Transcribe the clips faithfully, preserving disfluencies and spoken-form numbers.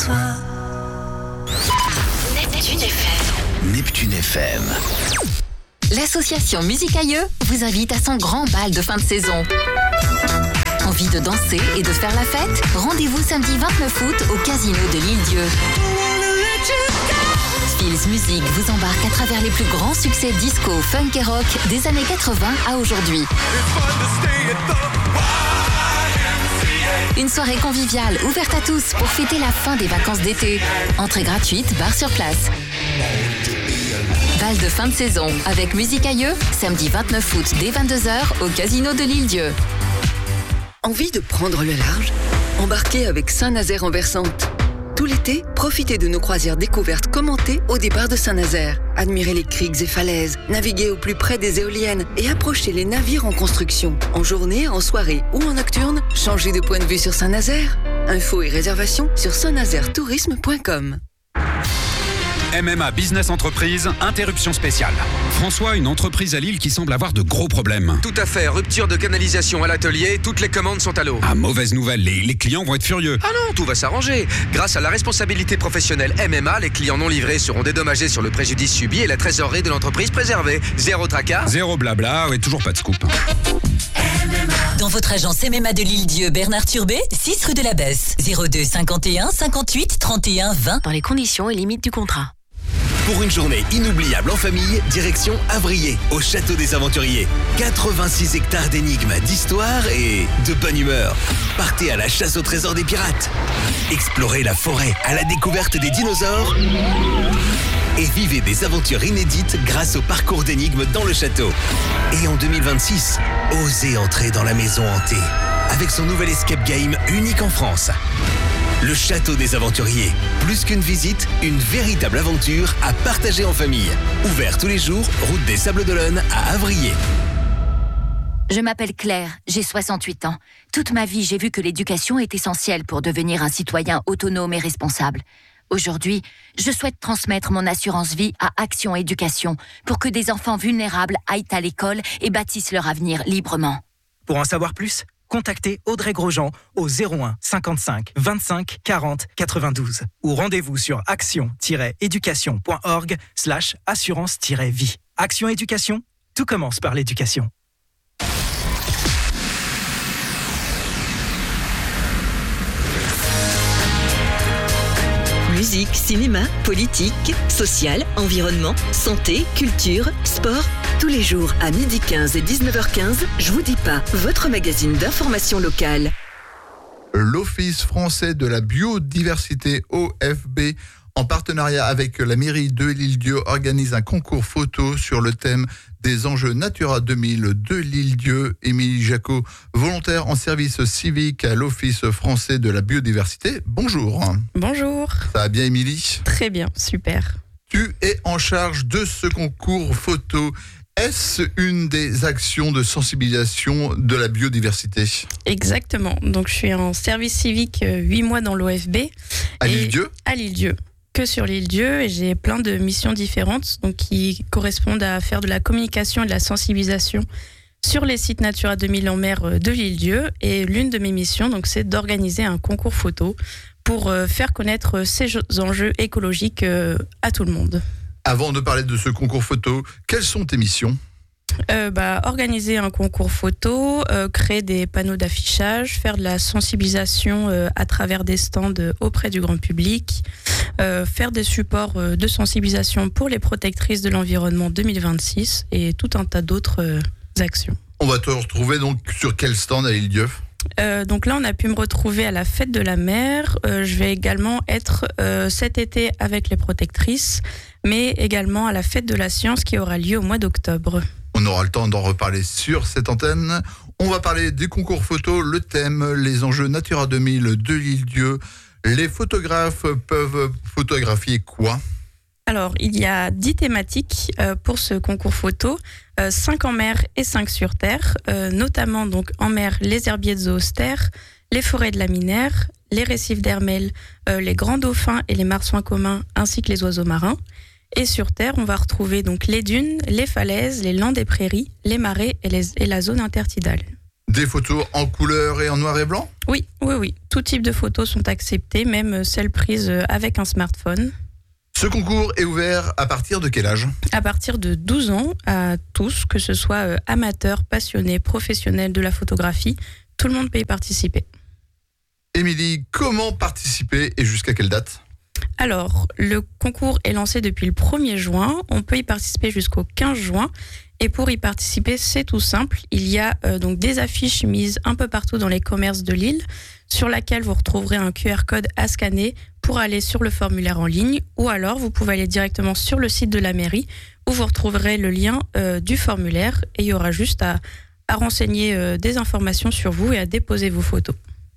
toi. Neptune F M. Neptune F M. L'association Musique Aïeux vous invite à son grand bal de fin de saison. Envie de danser et de faire la fête? Rendez-vous samedi vingt-neuf août au Casino de l'Île-Dieu. Feels Music vous embarque à travers les plus grands succès disco, funk et rock des années quatre-vingts à aujourd'hui. Une soirée conviviale ouverte à tous pour fêter la fin des vacances d'été. Entrée gratuite, bar sur place. Bal de fin de saison avec Musique Aïeux, samedi vingt-neuf août dès vingt-deux heures au Casino de l'Île-Dieu. Envie de prendre le large? Embarquez avec Saint-Nazaire en Versante. Tout l'été, profitez de nos croisières découvertes commentées au départ de Saint-Nazaire. Admirez les criques et falaises, naviguez au plus près des éoliennes et approchez les navires en construction. En journée, en soirée ou en nocturne, changez de point de vue sur Saint-Nazaire. Infos et réservations sur saint nazaire tourisme point com. M M A Business Entreprise, interruption spéciale. François, une entreprise à Lille qui semble avoir de gros problèmes. Tout à fait, rupture de canalisation à l'atelier, toutes les commandes sont à l'eau. Ah, mauvaise nouvelle, les, les clients vont être furieux. Ah non, tout va s'arranger. Grâce à la responsabilité professionnelle M M A, les clients non livrés seront dédommagés sur le préjudice subi et la trésorerie de l'entreprise préservée. Zéro tracas. Zéro blabla, et toujours pas de scoop. Dans votre agence M M A de l'Île-Dieu, Bernard Turbet, six rue de la Besse. zéro deux cinquante et un cinquante-huit trente et un vingt. Dans les conditions et limites du contrat. Pour une journée inoubliable en famille, direction Avrier, au Château des Aventuriers. quatre-vingt-six hectares d'énigmes, d'histoire et de bonne humeur. Partez à la chasse au trésor des pirates. Explorez la forêt à la découverte des dinosaures. Et vivez des aventures inédites grâce au parcours d'énigmes dans le château. Et en deux mille vingt-six, osez entrer dans la maison hantée avec son nouvel escape game unique en France. Le Château des Aventuriers. Plus qu'une visite, une véritable aventure à partager en famille. Ouvert tous les jours, route des Sables d'Olonne à Avrier. Je m'appelle Claire, j'ai soixante-huit ans. Toute ma vie, j'ai vu que l'éducation est essentielle pour devenir un citoyen autonome et responsable. Aujourd'hui, je souhaite transmettre mon assurance vie à Action Éducation pour que des enfants vulnérables aillent à l'école et bâtissent leur avenir librement. Pour en savoir plus, contactez Audrey Grosjean au zéro un cinquante-cinq vingt-cinq quarante quatre-vingt-douze ou rendez-vous sur action-éducation.org slash assurance-vie. Action Éducation, tout commence par l'éducation. Musique, cinéma, politique, social, environnement, santé, culture, sport. Tous les jours à midi quinze et dix-neuf heures quinze, Je vous dis pas, votre magazine d'information locale. L'Office français de la biodiversité O F B, en partenariat avec la mairie de l'Île-Dieu, organise un concours photo sur le thème des enjeux Natura deux mille de l'Île-Dieu. Émilie Jacot, volontaire en service civique à l'Office français de la biodiversité. Bonjour. Bonjour. Ça va bien, Émilie ? Très bien, super. Tu es en charge de ce concours photo. Est-ce une des actions de sensibilisation de la biodiversité ? Exactement. Donc, je suis en service civique huit mois dans l'O F B. À l'Île-Dieu ? À l'Île-Dieu. Que sur l'Île-Dieu, et j'ai plein de missions différentes donc qui correspondent à faire de la communication et de la sensibilisation sur les sites Natura deux mille en mer de l'Île-Dieu. Et l'une de mes missions, donc, c'est d'organiser un concours photo pour faire connaître ces enjeux écologiques à tout le monde. Avant de parler de ce concours photo, quelles sont tes missions ? Euh, bah, organiser un concours photo, euh, créer des panneaux d'affichage, faire de la sensibilisation euh, à travers des stands euh, auprès du grand public, euh, faire des supports euh, de sensibilisation pour les protectrices de l'environnement deux mille vingt-six et tout un tas d'autres euh, actions. On va te retrouver donc sur quel stand à l'Île-Dieu ? Euh, donc là, on a pu me retrouver à la fête de la mer. Euh, je vais également être euh, cet été avec les protectrices, mais également à la fête de la science qui aura lieu au mois d'octobre. On aura le temps d'en reparler sur cette antenne. On va parler du concours photo, le thème, les enjeux Natura deux mille de l'Île-Dieu. Les photographes peuvent photographier quoi ? Alors, il y a dix thématiques euh, pour ce concours photo, euh, cinq en mer et cinq sur terre, euh, notamment donc en mer les herbiers de zoostère, les forêts de laminaires, les récifs d'Hermel, euh, les grands dauphins et les marsouins communs, ainsi que les oiseaux marins. Et sur terre, on va retrouver donc les dunes, les falaises, les landes et prairies, les marais et, les, et la zone intertidale. Des photos en couleur et en noir et blanc ? Oui, oui, oui. Tout type de photos sont acceptées, même celles prises avec un smartphone. Ce concours est ouvert à partir de quel âge ? À partir de douze ans, à tous, que ce soit amateurs, passionnés, professionnels de la photographie, tout le monde peut y participer. Émilie, comment participer et jusqu'à quelle date ? Alors, le concours est lancé depuis le premier juin. On peut y participer jusqu'au quinze juin. Et pour y participer, c'est tout simple. Il y a euh, donc des affiches mises un peu partout dans les commerces de Lille, sur laquelle vous retrouverez un Q R code à scanner pour aller sur le formulaire en ligne. Ou alors, vous pouvez aller directement sur le site de la mairie, où vous retrouverez le lien euh, du formulaire. Et il y aura juste à, à renseigner euh, des informations sur vous et à déposer vos photos.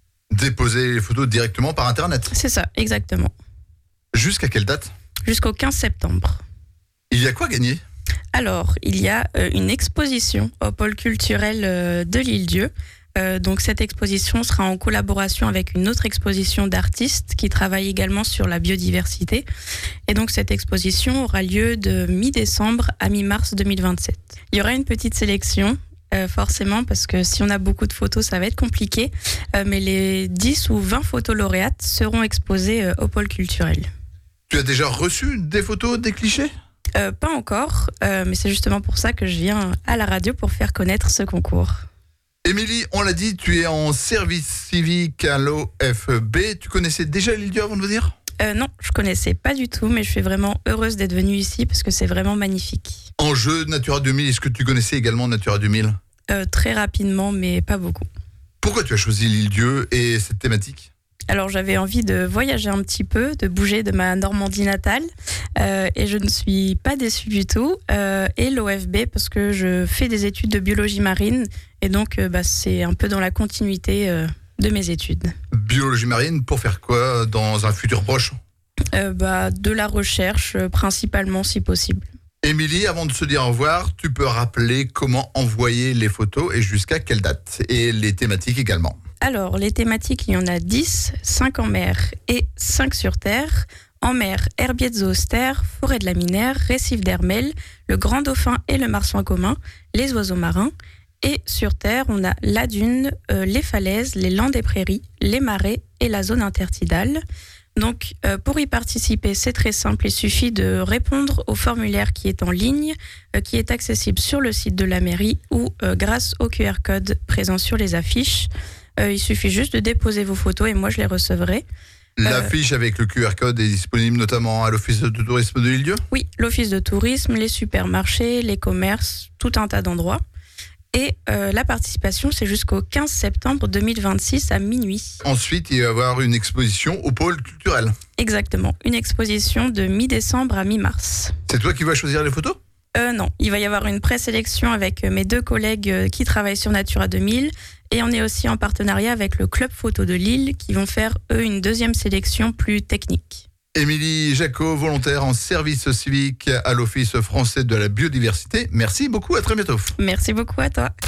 Déposer les photos directement par Internet ? C'est ça, exactement. Jusqu'à quelle date ? Jusqu'au quinze septembre. Il y a quoi à gagner ? Alors, il y a euh, une exposition au pôle culturel euh, de l'Île-Dieu. Euh, donc, cette exposition sera en collaboration avec une autre exposition d'artistes qui travaillent également sur la biodiversité. Et donc, cette exposition aura lieu de mi-décembre à mi-mars deux mille vingt-sept. Il y aura une petite sélection, euh, forcément, parce que si on a beaucoup de photos, ça va être compliqué. Euh, mais les dix ou vingt photos lauréates seront exposées euh, au pôle culturel. Tu as déjà reçu des photos, des clichés ? Euh, pas encore, euh, mais c'est justement pour ça que je viens à la radio pour faire connaître ce concours. Émilie, on l'a dit, tu es en service civique à l'O F B. Tu connaissais déjà l'Île-Dieu avant de venir ? euh, Non, je connaissais pas du tout, mais je suis vraiment heureuse d'être venue ici parce que c'est vraiment magnifique. Enjeu Natura deux mille, est-ce que tu connaissais également Natura deux mille ? euh, Très rapidement, mais pas beaucoup. Pourquoi tu as choisi l'Île-Dieu et cette thématique ? Alors j'avais envie de voyager un petit peu, de bouger de ma Normandie natale euh, et je ne suis pas déçue du tout. Euh, et l'O F B parce que je fais des études de biologie marine et donc euh, bah, c'est un peu dans la continuité euh, de mes études. Biologie marine, pour faire quoi dans un futur proche ? euh, bah, De la recherche euh, principalement si possible. Émilie, avant de se dire au revoir, tu peux rappeler comment envoyer les photos et jusqu'à quelle date ? Et les thématiques également. Alors, les thématiques, il y en a dix, cinq en mer et cinq sur terre. En mer, herbiers de zoostère, forêt de laminaire, récifs d'Hermel, le grand dauphin et le marsouin commun, les oiseaux marins. Et sur terre, on a la dune, euh, les falaises, les landes et prairies, les marais et la zone intertidale. Donc, euh, pour y participer, c'est très simple. Il suffit de répondre au formulaire qui est en ligne, euh, qui est accessible sur le site de la mairie ou euh, grâce au Q R code présent sur les affiches. Euh, il suffit juste de déposer vos photos et moi je les recevrai. L'affiche euh, avec le Q R code est disponible notamment à l'Office de tourisme de l'Île-Dieu ? Oui, l'Office de tourisme, les supermarchés, les commerces, tout un tas d'endroits. Et euh, la participation, c'est jusqu'au quinze septembre deux mille vingt-six à minuit. Ensuite, il va y avoir une exposition au pôle culturel. Exactement, une exposition de mi-décembre à mi-mars. C'est toi qui vas choisir les photos ? Euh, non, il va y avoir une présélection avec mes deux collègues qui travaillent sur Natura deux mille et on est aussi en partenariat avec le Club Photo de Lille qui vont faire, eux, une deuxième sélection plus technique. Émilie Jacot, volontaire en service civique à l'Office français de la biodiversité. Merci beaucoup, à très bientôt. Merci beaucoup à toi.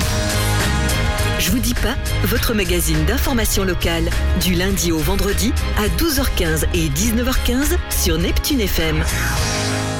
Je vous dis pas, votre magazine d'information locale, du lundi au vendredi à douze heures quinze et dix-neuf heures quinze sur Neptune F M.